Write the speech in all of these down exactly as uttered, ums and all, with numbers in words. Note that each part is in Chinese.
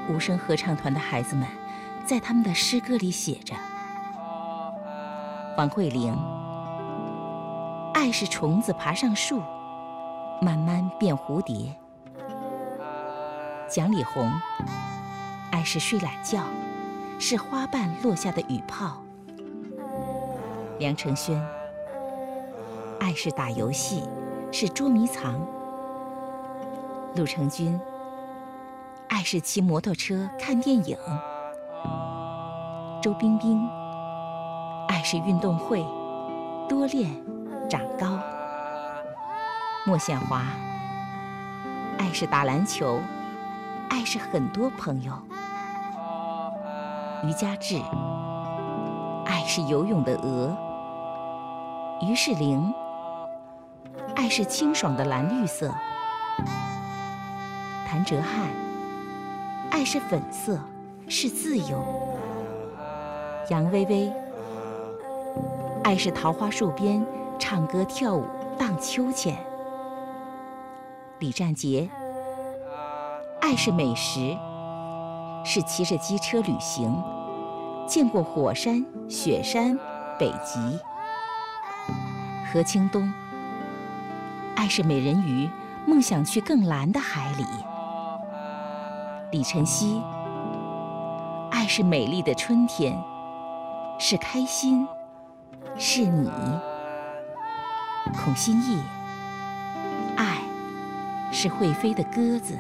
无声合唱团的孩子们在他们的诗歌里写着：王慧玲，爱是虫子爬上树，慢慢变蝴蝶。蒋丽红，爱是睡懒觉，是花瓣落下的雨泡。梁承轩，爱是打游戏，是捉迷藏。陆成军，爱是骑摩托车看电影。周冰冰，爱是运动会，多练长高。莫宪华，爱是打篮球，爱是很多朋友。于佳志，爱是游泳的鹅。于世玲，爱是清爽的蓝绿色。谭哲瀚，爱是粉色，是自由。杨薇薇，爱是桃花树边唱歌跳舞荡秋千。李占杰，爱是美食，是骑着机车旅行，见过火山、雪山、北极。何清东，爱是美人鱼，梦想去更蓝的海里。李晨曦，爱是美丽的春天，是开心，是你。孔欣义，爱是会飞的鸽子。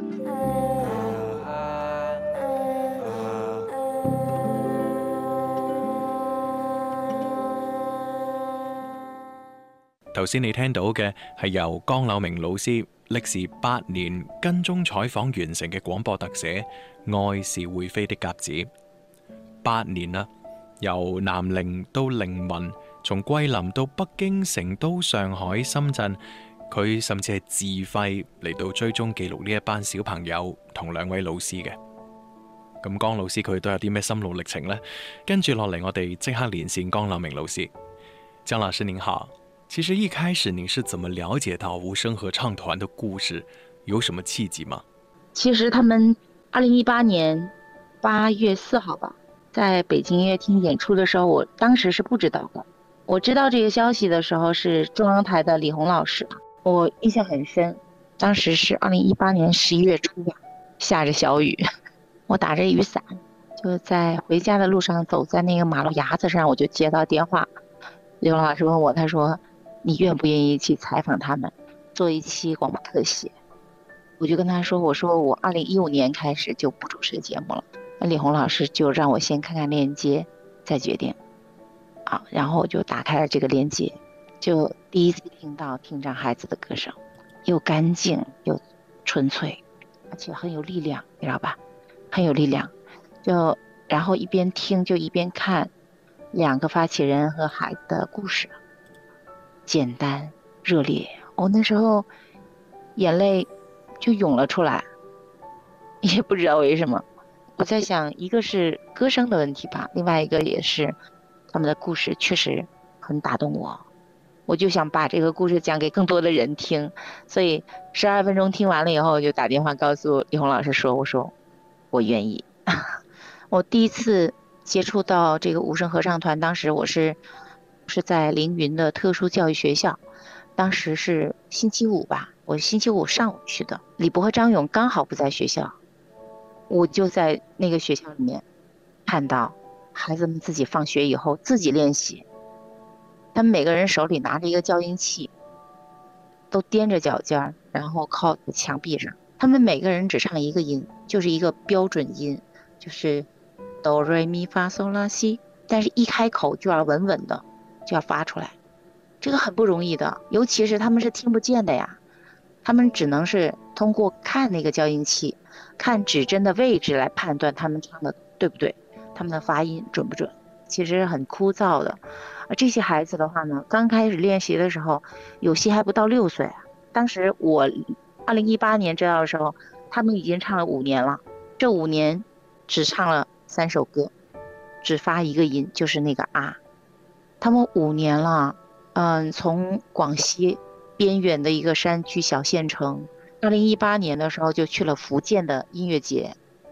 頭先你聽到嘅係由江柳明老師歷時八年跟蹤採訪完成嘅廣播特寫《愛是會飛的鴿子》。八年啦，由南寧到靈魂，從桂林到北京、成都、上海、深圳，佢甚至係自費嚟到追蹤記錄呢一班小朋友同兩位老師嘅。咁江老師佢都有啲咩心路歷程呢？跟住落嚟，我哋即刻連線江柳明老師。江老師您好。其實一開始你是怎麼了解到無聲合唱團的故事？有什麼契機嗎？ 其實他們二零一八年八月四號吧，在北京音樂廳演出的時候，我當時是不知道的。我知道這個消息的時候是中央台的李紅老師，我印象很深。當時是二零一八年十一月初吧，下着小雨，我打着雨傘，就在回家的路上，走在那個馬路牙子上，我就接到電話。李紅老師問我，他說，你願不願意去採訪他們，做一期廣播特寫？我就跟他說，我說我二零一五年開始就不主持節目了。那李紅老師就讓我先看看鏈接，再決定。啊，然後我就打開了這個鏈接，就第一次聽到聽障孩子的歌聲，又乾淨又純粹，而且很有力量，你知道吧？很有力量。就然後一邊聽就一邊看兩個發起人和孩子的故事。簡單熱烈，我那時候眼淚就湧了出來，也不知道為什麼。我在想，一個是歌聲的問題吧，另外一個也是他們的故事確實很打動我，我就想把這個故事講給更多的人聽。所以十二分鐘聽完了以後，我就打電話告訴李紅老師說，我說我願意。我第一次接觸到這個無聲合唱團，當時我是是在凌雲的特殊教育學校，當時是星期五吧，我星期五上午去的。李博和張勇剛好不在學校，我就在那個學校裡面看到孩子們自己放學以後自己練習，他們每個人手裡拿着一個教音器，都踮着腳尖，然後靠在牆壁上。他們每個人只唱一個音，就是一個標準音，就是哆來咪發嗦拉西，但是一開口就要穩穩的就要發出來，這個很不容易的，尤其是他們是聽不見的呀，他們只能是通過看那個教音器，看指針的位置來判斷他們唱的對不對，他們的發音準不準，其實很枯燥的。而這些孩子的話呢，剛開始練習的時候，有些還不到六歲，當時我二零一八年知道的時候，他們已經唱了五年了，這五年只唱了三首歌，只發一個音，就是那個啊。他們五年了，嗯，從廣西邊遠的一個山區小縣城，二零一八年的時候就去了福建的音樂節，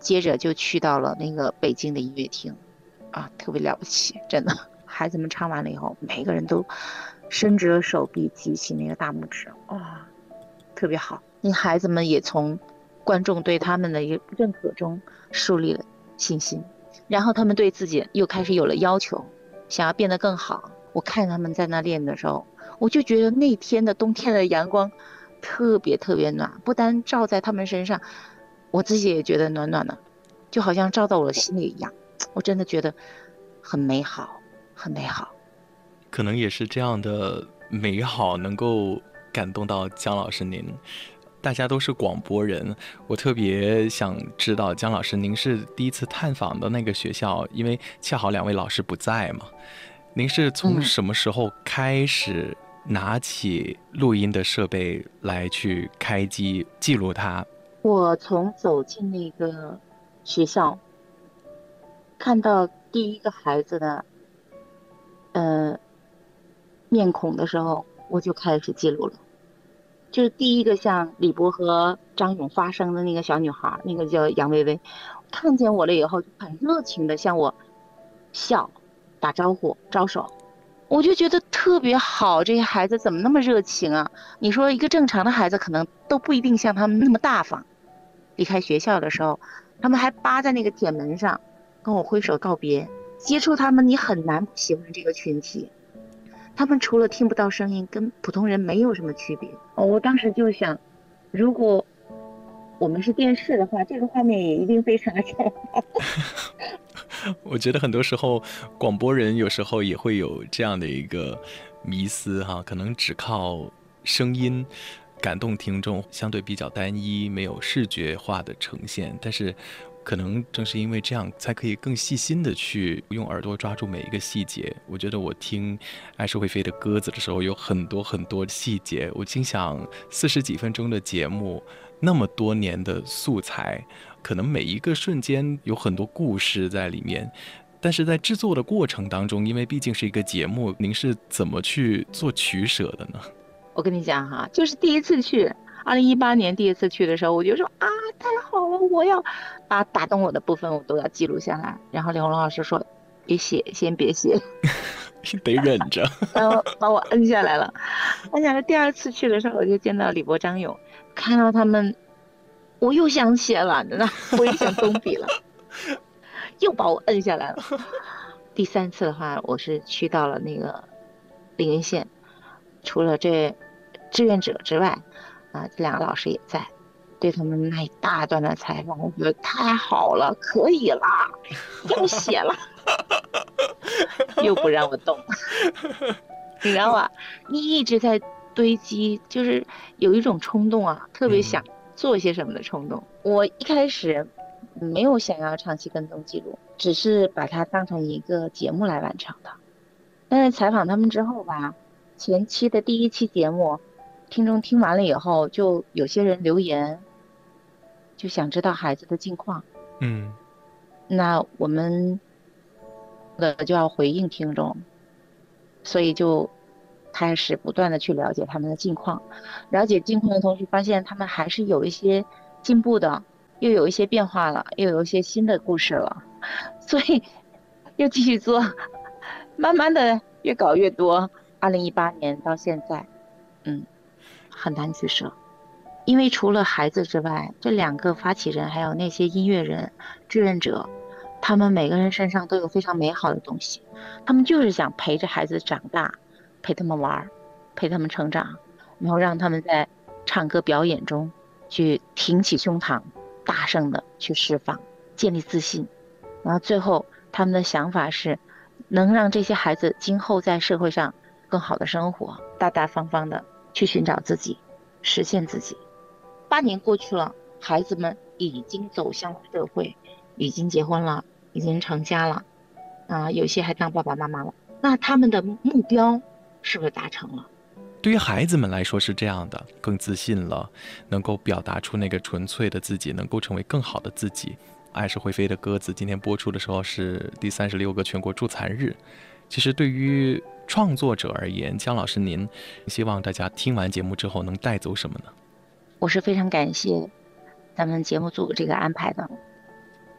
接着就去到了那个北京的音乐厅，啊，特别了不起，真的。孩子们唱完了以后，每个人都伸直了手臂，举起那个大拇指，哇，特别好。那孩子们也从观众对他们的一个认可中树立了信心，然后他们对自己又开始有了要求，想要变得更好。我看他们在那练的时候，我就觉得那天的冬天的阳光特别特别暖，不单照在他们身上，我自己也觉得暖暖的，就好像照到我的心里一样。我真的觉得很美好，很美好。 可能也是这样的美好能够感动到姜老师您。大家都是广播人，我特别想知道姜老师您是第一次探访的那个学校，因为恰好两位老师不在嘛，您是从什么时候开始拿起录音的设备来去开机记录它？ 我从走进那个学校，看到第一个孩子的呃面孔的时候，我就开始记录了。就是第一个向李博和张勇发声的那个小女孩，那个叫杨薇薇，看见我了以后就很热情的向我笑、打招呼、招手，我就觉得特别好。这些孩子怎么那么热情啊？你说一个正常的孩子可能都不一定像他们那么大方。离开学校的时候，他们还扒在那个铁门上跟我挥手告别。接触他们，你很难不喜欢这个群体。他们除了听不到声音，跟普通人没有什么区别。哦，我当时就想，如果我们是电视的话，这个画面也一定非常的漂亮。 我觉得很多时候广播人有时候也会有这样的一个迷思哈，可能只靠声音感动听众，相对比较单一，没有视觉化的呈现，但是可能正是因为这样，才可以更细心的去用耳朵抓住每一个细节。我觉得我听《爱是会飞的鸽子》的时候，有很多很多细节，我心想四十几分钟的节目，那么多年的素材，可能每一个瞬间有很多故事在里面。但是在制作的过程当中，因为毕竟是一个节目，您是怎么去做取舍的呢？ 我跟你讲哈，就是第一次去二零一八年第一次去的时候，我就说啊，太好了，我要把打动我的部分我都要记录下来。然后李红老师说，别写，先别写， 得忍着。 然后把我摁下来了。摁下来，第二次去的时候，我就见到李博、张勇，看到他们，我又想写了，那我也想动笔了，又把我摁下来了。第三次的话，我是去到了那个灵云县，除了这志愿者之外。啊，这两个老师也在，对他们那一大段的采访，我觉得太好了，可以啦，要写了，又不让我动，你知道吧？你一直在堆积，就是有一种冲动啊，特别想做些什么的冲动。嗯、我一开始没有想要长期跟踪记录，只是把它当成一个节目来完成的。但是采访他们之后吧，前期的第一期节目。听众听完了以后，就有些人留言，就想知道孩子的近况。 嗯， 那我们的就要回应听众，所以就开始不断的去了解他们的近况。了解近况的同时，发现他们还是有一些进步的，又有一些变化了，又有一些新的故事了，所以又继续做，慢慢的越搞越多。二零一八年到现在，嗯。很难取舍，因为除了孩子之外，这两个发起人还有那些音乐人、志愿者，他们每个人身上都有非常美好的东西，他们就是想陪着孩子长大，陪他们玩，陪他们成长，然后让他们在唱歌表演中去挺起胸膛，大声的去释放，建立自信，然后最后他们的想法是能让这些孩子今后在社会上更好的生活，大大方方的去寻找自己，实现自己。八年过去了，孩子们已经走向社会，已经结婚了，已经成家了，啊、呃，有些还当爸爸妈妈了。那他们的目标是不是达成了？ 对于孩子们来说是这样的，更自信了，能够表达出那个纯粹的自己，能够成为更好的自己。爱是会飞的鸽子今天播出的时候是第三十六个全国助残日。其实对于创作者而言，姜老师您希望大家听完节目之后能带走什么呢？ 我是非常感谢咱们节目组这个安排的，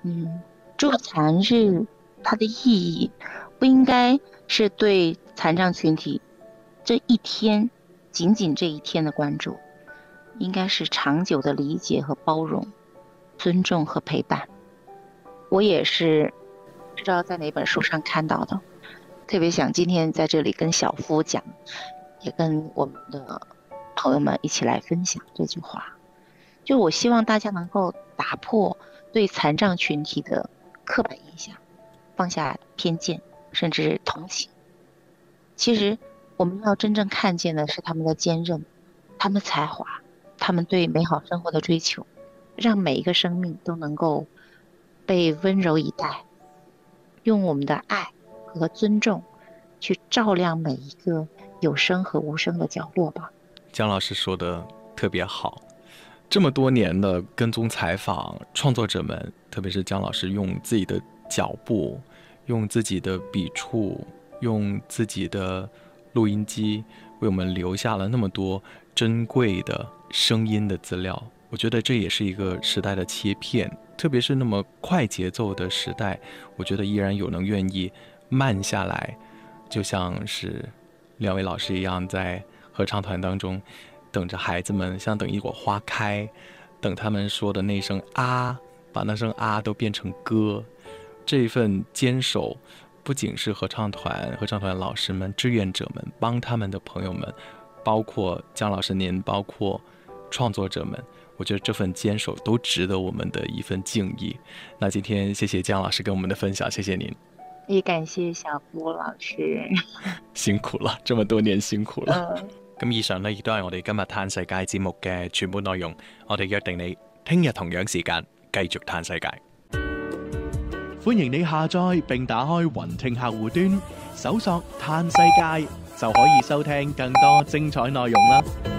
嗯，助残日它的意义不应该是对残障群体这一天仅仅这一天的关注，应该是长久的理解和包容、尊重和陪伴。我也是不知道在哪本书上看到的，特别想今天在这里跟小夫讲，也跟我们的朋友们一起来分享这句话。就我希望大家能够打破对残障群体的刻板印象，放下偏见，甚至同情。其实我们要真正看见的是他们的坚韧，他们的才华，他们对美好生活的追求，让每一个生命都能够被温柔以待，用我们的爱和尊重去照亮每一个有声和无声的角落吧。 姜老师说的特别好，这么多年的跟踪采访，创作者们，特别是姜老师用自己的脚步，用自己的笔触，用自己的录音机，为我们留下了那么多珍贵的声音的资料。我觉得这也是一个时代的切片，特别是那么快节奏的时代，我觉得依然有人愿意慢下来，就像是两位老师一样，在合唱团当中等着孩子们，像等一朵花开，等他们说的那声啊，把那声啊都变成歌。这份坚守不仅是合唱团合唱团老师们、志愿者们、帮他们的朋友们，包括姜老师您，包括创作者们，我觉得这份坚守都值得我们的一份敬意。那今天謝謝姜老師跟我們的分享，謝謝您。 也感謝小夫老師辛苦啦，這麼多年辛苦啦。咁、 嗯、 以上呢亦都係我哋今日嘆世界節目嘅全部內容，我哋約定你聽日同樣時間繼續嘆世界。 歡迎你下載並打開雲聽客戶端，搜索嘆世界就可以收聽更多精彩內容啦。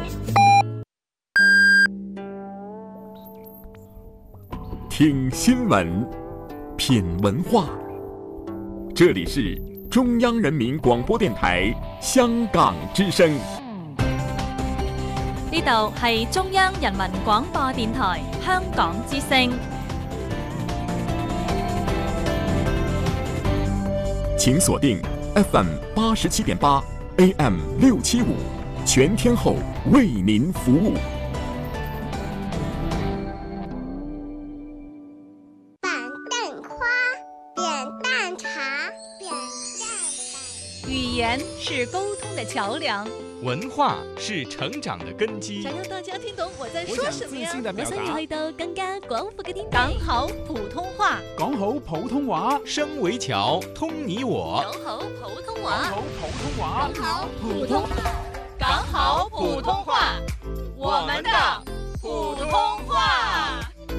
聽新聞，品文化。這裡是中央人民廣播電台香港之聲。 呢度係中央人民廣播電台香港之聲。 請鎖定 F M 八十七點八 A M 六七五，全天候為您服務。 語言是溝通的橋樑， 文化是成長的根基。 想讓大家聽懂我在說什麼呀？ 我想要去到更加廣闊嘅天地。講好普通話， 講好普通話， 聲為橋，通你我。 講好普通話， 講好普通話， 講好普通話，講好普通話，我們的普通話。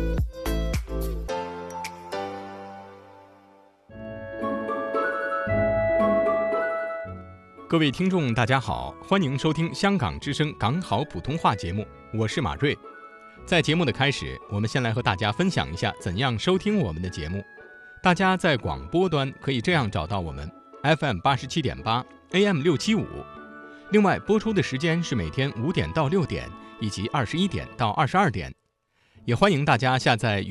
各位聽眾大家好，歡迎收聽香港之聲港好普通話節目，我是馬瑞。在節目的開始，我們先來和大家分享一下怎樣收聽我們的節目。大家在廣播端可以這樣找到我們 F M 八十七點八 A M 六七五，另外播出的時間是每天五點到六點以及二十一點到二十二點，也歡迎大家下載